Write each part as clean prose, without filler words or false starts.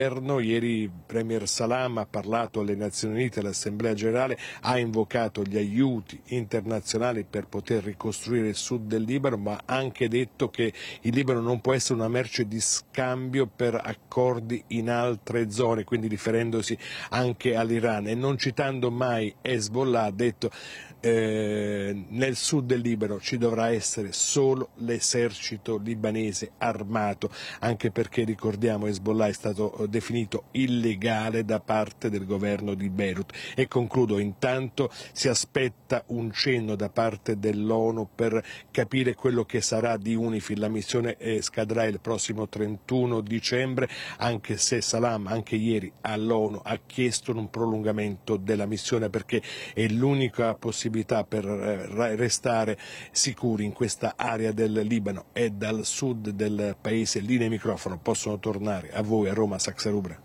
Ieri il Premier Salam ha parlato alle Nazioni Unite, all'Assemblea Generale, ha invocato gli aiuti internazionali per poter ricostruire il sud del Libano, ma ha anche detto che il Libano non può essere una merce di scambio per accordi in altre zone, quindi riferendosi anche all'Iran, e non citando mai Hezbollah ha detto nel sud del Libano ci dovrà essere solo l'esercito libanese armato, anche perché ricordiamo Hezbollah è stato definito illegale da parte del governo di Beirut. E concludo, intanto si aspetta un cenno da parte dell'ONU per capire quello che sarà di UNIFIL, la missione scadrà il prossimo 31 dicembre, anche se Salam anche ieri all'ONU ha chiesto un prolungamento della missione perché è l'unica possibilità per restare sicuri in questa area del Libano e dal sud del paese. Linea e microfono possono tornare a voi a Roma, Saxa Rubra.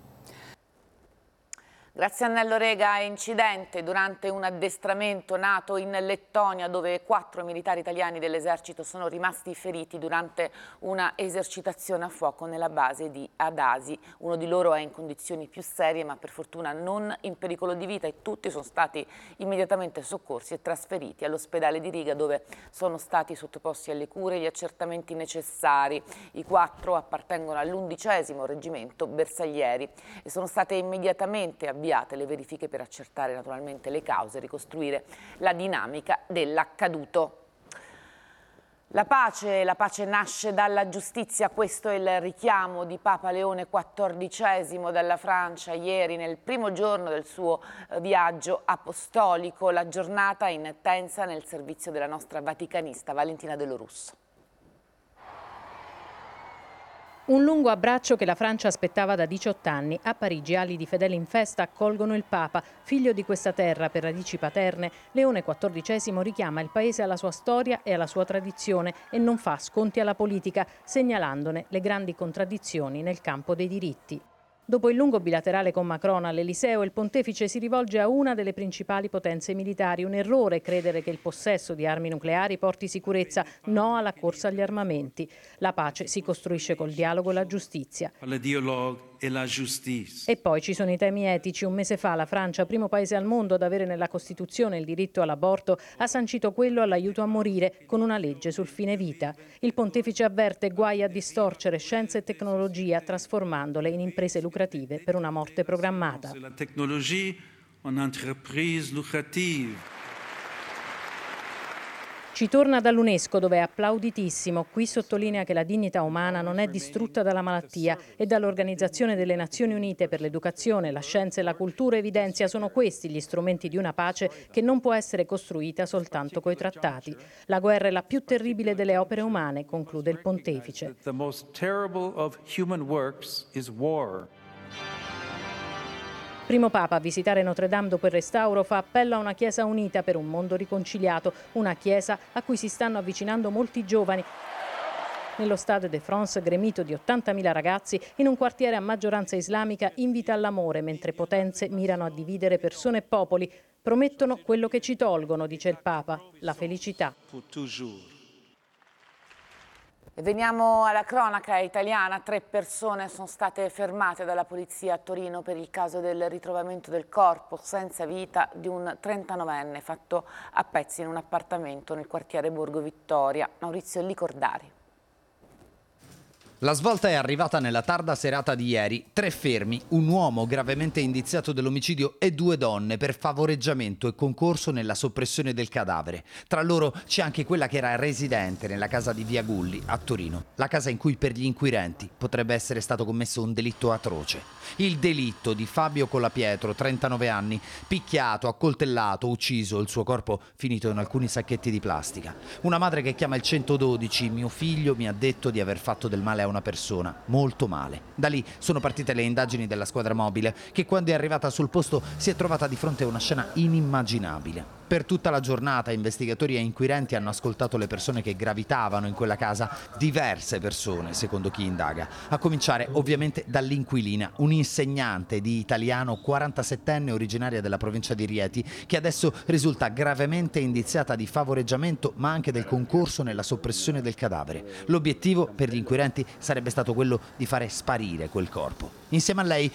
Grazie Annello Rega. Incidente durante un addestramento nato in Lettonia dove 4 militari italiani dell'esercito sono rimasti feriti durante una esercitazione a fuoco nella base di Adasi. Uno di loro è in condizioni più serie ma per fortuna non in pericolo di vita e tutti sono stati immediatamente soccorsi e trasferiti all'ospedale di Riga dove sono stati sottoposti alle cure e gli accertamenti necessari. I 4 appartengono all'11° reggimento bersaglieri e sono state immediatamente avviate le verifiche per accertare naturalmente le cause e ricostruire la dinamica dell'accaduto. La pace nasce dalla giustizia, questo è il richiamo di Papa Leone XIV dalla Francia ieri nel primo giorno del suo viaggio apostolico. La giornata intensa nel servizio della nostra vaticanista Valentina Delorusso. Un lungo abbraccio che la Francia aspettava da 18 anni. A Parigi ali di fedeli in festa accolgono il Papa. Figlio di questa terra per radici paterne, Leone XIV richiama il paese alla sua storia e alla sua tradizione e non fa sconti alla politica, segnalandone le grandi contraddizioni nel campo dei diritti. Dopo il lungo bilaterale con Macron all'Eliseo, il pontefice si rivolge a una delle principali potenze militari. Un errore credere che il possesso di armi nucleari porti sicurezza, no alla corsa agli armamenti. La pace si costruisce col dialogo e la giustizia. E poi ci sono i temi etici. Un mese fa la Francia, primo paese al mondo ad avere nella Costituzione il diritto all'aborto, ha sancito quello all'aiuto a morire con una legge sul fine vita. Il pontefice avverte guai a distorcere scienza e tecnologia trasformandole in imprese lucrative per una morte programmata. La tecnologia è un'entreprise lucrativa. Ci torna dall'UNESCO dove è applauditissimo. Qui sottolinea che la dignità umana non è distrutta dalla malattia e dall'Organizzazione delle Nazioni Unite per l'educazione, la scienza e la cultura evidenzia sono questi gli strumenti di una pace che non può essere costruita soltanto coi trattati. La guerra è la più terribile delle opere umane, conclude il pontefice. The most terrible of human works is war. Primo Papa a visitare Notre Dame dopo il restauro fa appello a una Chiesa unita per un mondo riconciliato, una Chiesa a cui si stanno avvicinando molti giovani. Nello Stade de France, gremito di 80.000 ragazzi, in un quartiere a maggioranza islamica, invita all'amore, mentre potenze mirano a dividere persone e popoli. Promettono quello che ci tolgono, dice il Papa, la felicità. E veniamo alla cronaca italiana. 3 persone sono state fermate dalla polizia a Torino per il caso del ritrovamento del corpo senza vita di un 39enne fatto a pezzi in un appartamento nel quartiere Borgo Vittoria. Maurizio Licordari. La svolta è arrivata nella tarda serata di ieri. 3 fermi, un uomo gravemente indiziato dell'omicidio e 2 donne per favoreggiamento e concorso nella soppressione del cadavere. Tra loro c'è anche quella che era residente nella casa di Via Gulli a Torino, la casa in cui per gli inquirenti potrebbe essere stato commesso un delitto atroce. Il delitto di Fabio Colapietro, 39 anni, picchiato, accoltellato, ucciso, il suo corpo finito in alcuni sacchetti di plastica. Una madre che chiama il 112, mio figlio mi ha detto di aver fatto del male a una persona, molto male. Da lì sono partite le indagini della squadra mobile che quando è arrivata sul posto si è trovata di fronte a una scena inimmaginabile. Per tutta la giornata investigatori e inquirenti hanno ascoltato le persone che gravitavano in quella casa, diverse persone secondo chi indaga, a cominciare ovviamente dall'inquilina, un'insegnante di italiano 47enne originaria della provincia di Rieti che adesso risulta gravemente indiziata di favoreggiamento ma anche del concorso nella soppressione del cadavere. L'obiettivo per gli inquirenti sarebbe stato quello di fare sparire quel corpo. Insieme a lei